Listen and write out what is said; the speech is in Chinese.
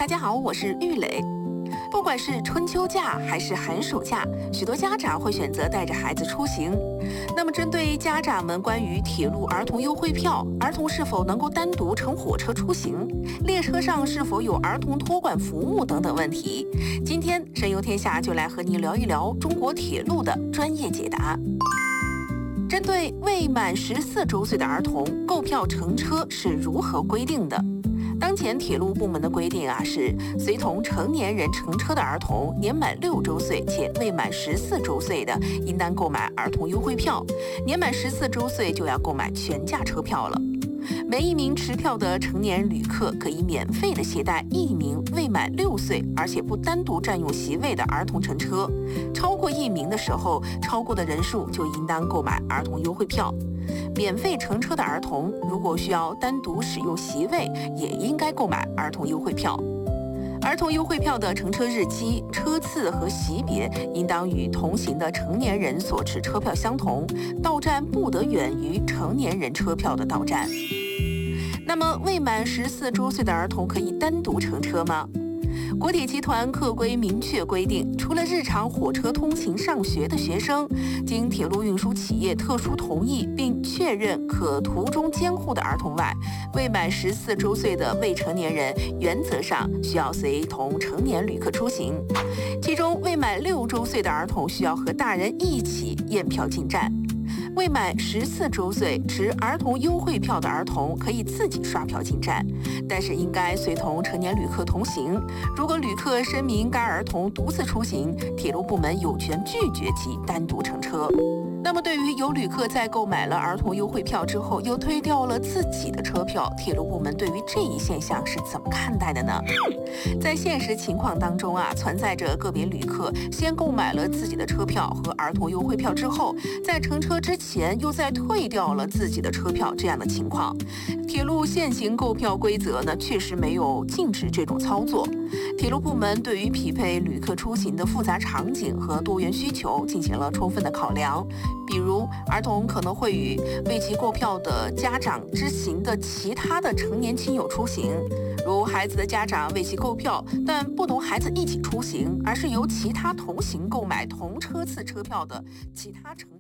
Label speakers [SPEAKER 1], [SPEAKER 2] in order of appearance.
[SPEAKER 1] 大家好，我是玉磊。不管是春秋假还是寒暑假，许多家长会选择带着孩子出行。那么，针对家长们关于铁路儿童优惠票，儿童是否能够单独乘火车出行，列车上是否有儿童托管服务等等问题，今天神游天下就来和您聊一聊中国铁路的专业解答。针对未满14周岁的儿童，购票乘车是如何规定的？当前铁路部门的规定是随同成年人乘车的儿童年满6周岁且未满14周岁的，应当购买儿童优惠票；年满14周岁就要购买全价车票了。每一名持票的成年旅客可以免费的携带1名未满6岁而且不单独占用席位的儿童乘车，超过1名的时候，超过的人数就应当购买儿童优惠票。免费乘车的儿童如果需要单独使用席位，也应该购买儿童优惠票。儿童优惠票的乘车日期、车次和级别应当与同行的成年人所持车票相同，到站不得远于成年人车票的到站。那么，未满14周岁的儿童可以单独乘车吗？国铁集团客规明确规定，除了日常火车通勤上学的学生，经铁路运输企业特殊同意并确认可途中监护的儿童外，未满14周岁的未成年人原则上需要随同成年旅客出行。其中，未满6周岁的儿童需要和大人一起验票进站。未满14周岁持儿童优惠票的儿童可以自己刷票进站，但是应该随同成年旅客同行。如果旅客声明该儿童独自出行，铁路部门有权拒绝其单独乘车。那么，对于有旅客在购买了儿童优惠票之后又退掉了自己的车票，铁路部门对于这一现象是怎么看待的呢？在现实情况当中存在着个别旅客先购买了自己的车票和儿童优惠票之后，在乘车之前又再退掉了自己的车票这样的情况。铁路现行购票规则呢，确实没有禁止这种操作。铁路部门对于匹配旅客出行的复杂场景和多元需求进行了充分的考量，比如儿童可能会与为其购票的家长知情的其他的成年亲友出行，如孩子的家长为其购票，但不同孩子一起出行，而是由其他同行购买同车次车票的其他成